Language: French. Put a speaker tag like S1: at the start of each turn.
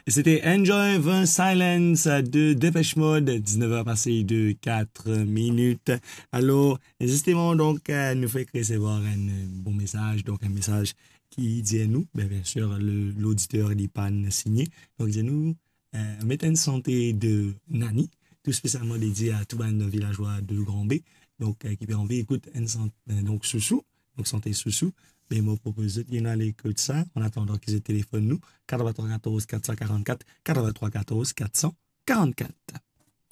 S1: C'était Enjoy the Silence de Dépêche Mode, 19h passé de 4 minutes. Alors, justement, donc, nous fait recevoir un bon message, donc un message qui dit à nous, bien sûr, l'auditeur n'est pas signé, donc dit à nous, mettez une santé de Nani, tout spécialement dédié à tout le villageois de Grand B, donc, qui peut envie, écoute, donc, Soussou, donc, santé Soussou. Mais moi, propose qu'il y en a l'écoute ça, en attendant qu'ils aient téléphone nous, 93 14 444, 93 14 444.